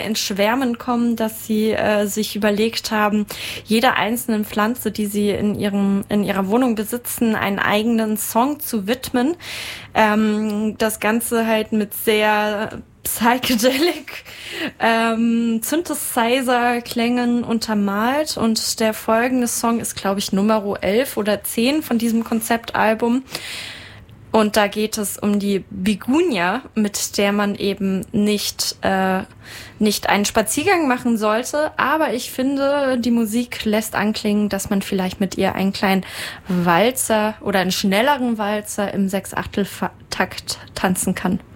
ins Schwärmen kommen, dass sie sich überlegt haben, jeder einzelnen Pflanze, die sie in ihrer Wohnung besitzen, einen eigenen Song zu widmen. Das Ganze halt mit sehr psychedelic Synthesizer-Klängen untermalt, und der folgende Song ist, glaube ich, Nummer 11 oder 10 von diesem Konzeptalbum. Und da geht es um die Bigunia, mit der man eben nicht einen Spaziergang machen sollte. Aber ich finde, die Musik lässt anklingen, dass man vielleicht mit ihr einen kleinen Walzer oder einen schnelleren Walzer im 6/8-Takt tanzen kann.